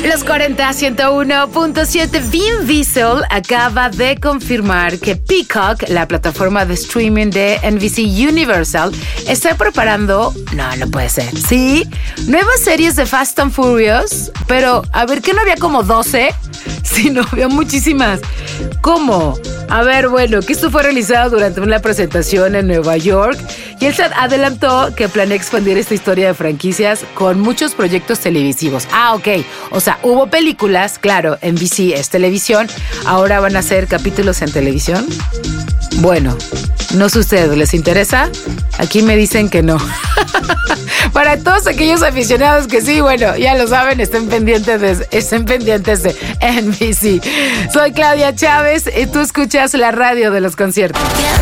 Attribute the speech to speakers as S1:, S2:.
S1: Los 40 101.7. Vin Diesel acaba de confirmar que Peacock, la plataforma de streaming de NBC Universal, está preparando... No puede ser. ¿Sí? Nuevas series de Fast and Furious. Pero, a ver, ¿qué no había como 12? Sí, no, había muchísimas. ¿Cómo? A ver, bueno, que esto fue realizado durante una presentación en Nueva York y él adelantó que planea expandir esta historia de franquicias con muchos proyectos televisivos. Ok. O sea, hubo películas, claro, NBC es televisión, ahora van a hacer capítulos en televisión. Bueno, no sé ustedes, ¿les interesa? Aquí me dicen que no. Para todos aquellos aficionados que sí, bueno, ya lo saben, estén pendientes de NBC. Soy Claudia Chávez y tú escuchas la radio de los conciertos.